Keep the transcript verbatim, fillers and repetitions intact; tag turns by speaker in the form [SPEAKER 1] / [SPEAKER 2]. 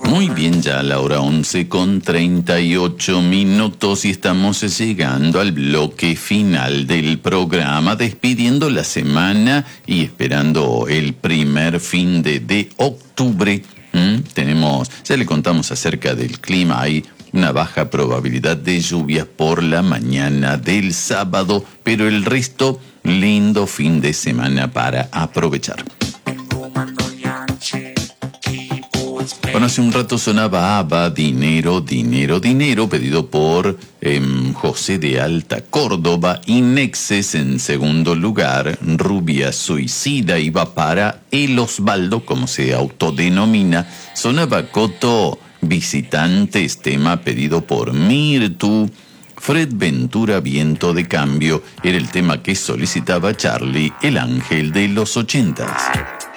[SPEAKER 1] Muy bien, ya a la hora once con treinta y ocho minutos y estamos llegando al bloque final del programa, despidiendo la semana y esperando el primer fin de, de octubre. ¿Mm? Tenemos, ya le contamos acerca del clima, hay una baja probabilidad de lluvias por la mañana del sábado, pero el resto, lindo fin de semana para aprovechar. Bueno, hace un rato sonaba ABBA, Dinero, Dinero, Dinero, pedido por eh, José de Alta Córdoba. Inexes en segundo lugar, Rubia Suicida iba para El Osvaldo, como se autodenomina. Sonaba Coto, Visitantes, tema pedido por Mirtu. Fred Ventura, Viento de Cambio, era el tema que solicitaba Charlie, el ángel de los ochentas.